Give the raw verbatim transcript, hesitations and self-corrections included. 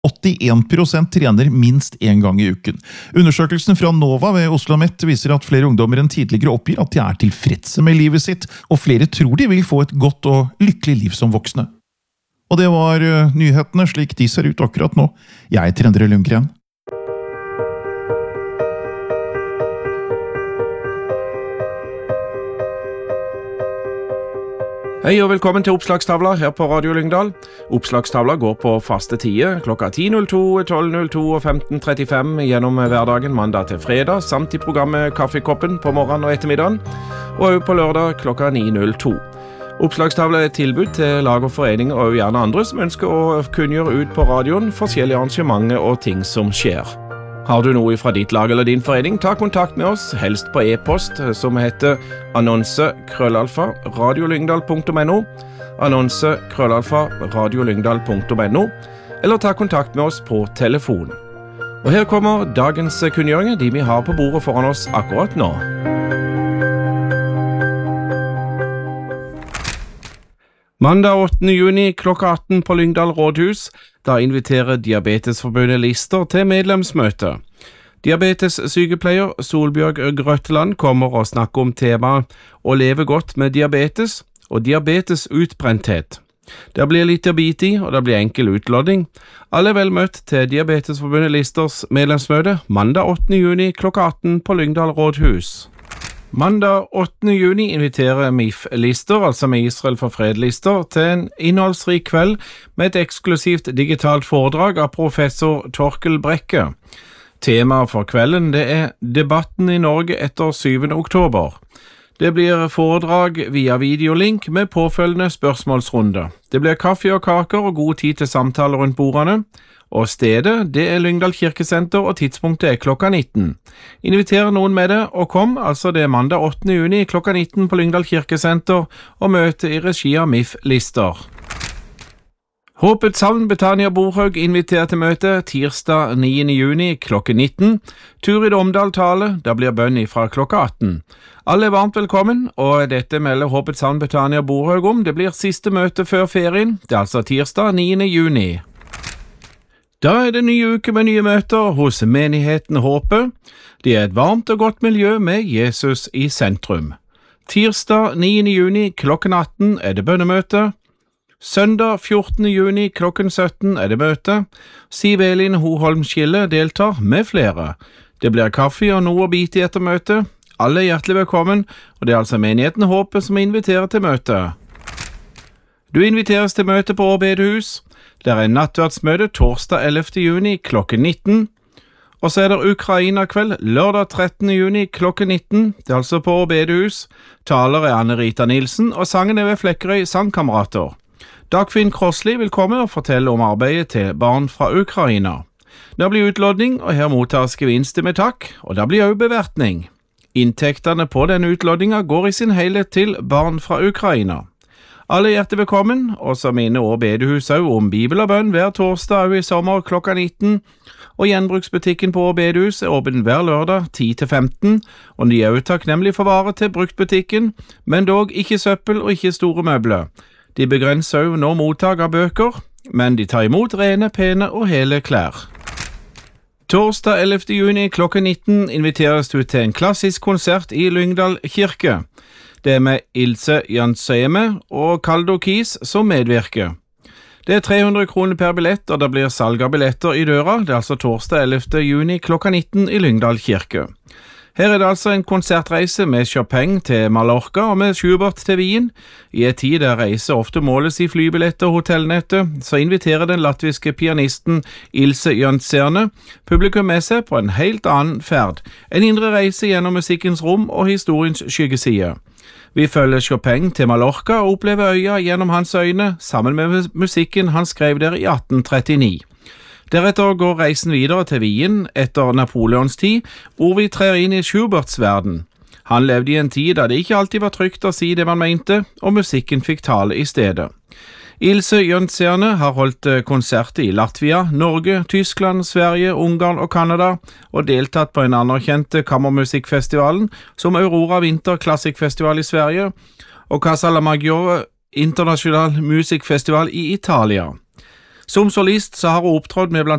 åttien prosent trener minst en gang i uken. Undersøkelsen fra Nova ved Oslo Met viser at flere ungdommer enn tidligere oppgir at de er tilfredse med livet sitt, og flere tror de vil få et godt og lykkelig liv som voksne. Og det var nyhetene slik de ser ut akkurat nå. Jeg heter Endre Lundgren. Hei og velkommen til Oppslagstavla her på Radio Lyngdal. Oppslagstavla går på faste tider, klokka ti null to, tolv null to og femten trettifem gjennom hverdagen mandag til fredag, samt i programmet Kaffekoppen på morgenen og ettermiddagen, og også på lørdag klokka ni null to. Oppslagstavla er et tilbud til lag og foreninger og gjerne andre som ønsker å kunngjøre ut på radioen forskjellige arrangementer og ting som skjer. Har du noe fra ditt lag eller din forening, ta kontakt med oss, helst på e-post, som heter annonse krøllalfa radiolyngdal punktum no, annonse krøllalfa radiolyngdal punktum no, eller ta kontakt med oss på telefon. Og her kommer dagens kunngjøringer, de vi har på bordet foran oss akkurat nå. Mandag åttende juni klokka atten på Lyngdal rådhus, da inviterer Diabetesforbundet Lister til medlemsmøte. Diabetessykepleier Solbjørg Grøtteland kommer og snakker om temaet å leve godt med diabetes og diabetesutbrenthet. Det blir litt å bite i, og det blir enkel utlodding. Alle er vel møtt til Diabetesforbundet Listers medlemsmøte mandag åttende juni klokka atten på Lyngdal rådhus. Mandag åttende juni inviterer M I F-lister, altså med Israel for fred-lister, til en innholdsrik kveld med et eksklusivt digitalt foredrag av professor Torkel Brekke. Temaet for kvelden det er debatten i Norge etter syvende oktober. Det blir foredrag via videolink med påfølgende spørsmålsrunde. Det blir kaffe og kaker og god tid til samtaler rundt bordene. Og stedet, det er Lyngdal kirkesenter, og tidspunktet er klokka nitten. Inviter noen med det, og kom, altså det er mandag åttende juni klokka nitten på Lyngdal kirkesenter, og møte i regi av M I F-lister. Håpets Havn Betania Borhaug inviterer til møte tirsdag niende juni klokka nitten. Turid Omdal tale, da blir bønn fra klokka atten. Alle er varmt velkommen, og dette melder Håpets Havn Betania Borhaug om. Det blir siste møte før ferien, det er altså tirsdag niende juni. Da er det nye uke med nye møter hos menigheten Håpet. Det er et varmt og godt miljø med Jesus i sentrum. Tirsdag niende juni klokken atten er det bønnemøte. Søndag fjortende juni klokken sytten er det møte. Siv Elin Hoholm Skille deltar med flere. Det blir kaffe og noe å bite i etter møte. Alle er hjertelig velkommen, og det er altså menigheten Håpet som inviterer til møte. Du inviteres til møte på Åbedehus. Det er en nattverdsmøte torsdag ellevte juni klokken nitten, og så er det Ukraina-kveld lørdag trettende juni klokken nitten, det er altså på Åbedehus. Taler er Anne-Rita Nilsen, og sangen er ved Flekkerøy Sangkamerater. Dagfinn Krossli vil komme og fortelle om arbeidet til barn fra Ukraina. Det blir utlodding, og her mottas gevinster med takk, og det blir også bevertning. Inntektene på denne utloddinga går i sin helhet til barn fra Ukraina. Alle er hjertelig velkommen, og så minner Åbedehus også om Bibel og bønn hver torsdag i sommer klokka nitten, og gjenbruksbutikken på Åbedehus er åpen hver lørdag ti til femten, og de er også takknemlig for varer til bruktbutikken, men dog ikke søppel og ikke store møbler. De begrenser også nå mottak av bøker, men de tar imot rene, pene og hele klær. Torsdag ellevte juni klokka nitten inviteres du til en klassisk konsert i Lyngdal kirke. Det er med Ilse Janseme og Kaldo Kis som medvirker. Det er tre hundre kroner per billett, og det blir salg av billetter i døra. Det er altså torsdag ellevte juni klokka nitten i Lyngdal kirke. Her er det altså en konsertreise med Chopin til Mallorca og med Schubert til Wien. I en tid der reise ofte måles i flybilletter og hotellnettet, så inviterer den latviske pianisten Ilse Janserne publikum med seg på en helt annen ferd. En indre reise gjennom musikkens rom og historiens skyggeside. Vi følger Chopin til Mallorca og opplever øya gjennom hans øyne, sammen med musikken han skrev der i atten trettini. Deretter går reisen videre til Wien etter Napoleons tid, hvor vi trer inn i Schuberts verden. Han levde i en tid da det ikke alltid var trygt å si det man mente, og musikken fikk tale i stedet. Ilse Jønserne har holdt konserter i Latvia, Norge, Tyskland, Sverige, Ungarn og Kanada, og deltatt på en anerkjent kammermusikkfestivalen som Aurora Winter Classic Festival i Sverige og Casa la Maggiore International Music Festival i Italia. Som solist så har hun opptrådt med blant